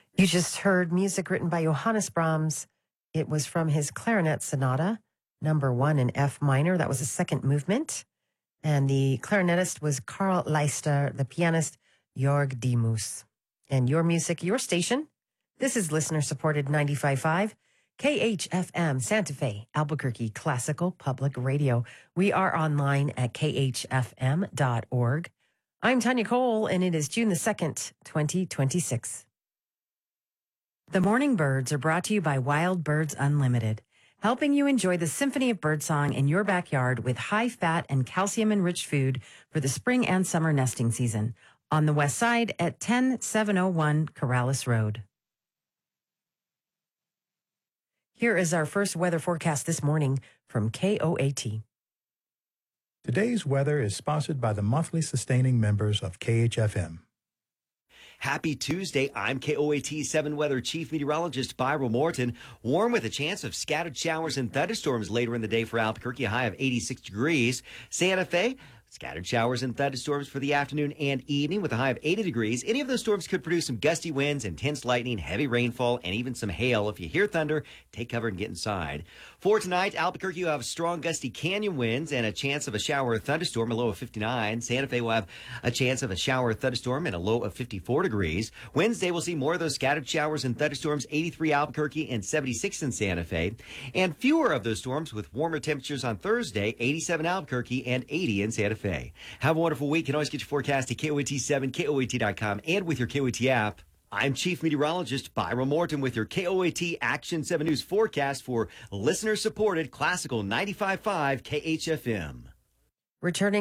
You just heard music written by Johannes Brahms. It was from his Clarinet Sonata, number 1 in F minor. That was the second movement. And the clarinetist was Karl Leister, the pianist Jörg Demus. And your music, your station. This is listener-supported 95.5 KHFM, Santa Fe, Albuquerque Classical Public Radio. We are online at khfm.org. I'm Tanya Cole, and it is June the 2nd, 2026. The Morning Birds are brought to you by Wild Birds Unlimited, helping you enjoy the symphony of birdsong in your backyard with high-fat and calcium-enriched food for the spring and summer nesting season. On the west side at 10701 Corrales Road. Here is our first weather forecast this morning from KOAT. Today's weather is sponsored by the monthly sustaining members of KHFM. Happy Tuesday. I'm KOAT 7 Weather Chief Meteorologist Byron Morton. Warm with a chance of scattered showers and thunderstorms later in the day for Albuquerque, a high of 86 degrees. Santa Fe, scattered showers and thunderstorms for the afternoon and evening with a high of 80 degrees. Any of those storms could produce some gusty winds, intense lightning, heavy rainfall, and even some hail. If you hear thunder, take cover and get inside. For tonight, Albuquerque will have strong gusty canyon winds and a chance of a shower or thunderstorm, a low of 59. Santa Fe will have a chance of a shower or thunderstorm and a low of 54 degrees. Wednesday, we'll see more of those scattered showers and thunderstorms, 83 Albuquerque and 76 in Santa Fe. And fewer of those storms with warmer temperatures on Thursday, 87 Albuquerque and 80 in Santa Fe. Have a wonderful week. You can always get your forecast at KOAT7, KOAT.com, and with your KOAT app. I'm Chief Meteorologist Byron Morton with your KOAT Action 7 News forecast for listener-supported Classical 95.5 KHFM. Returning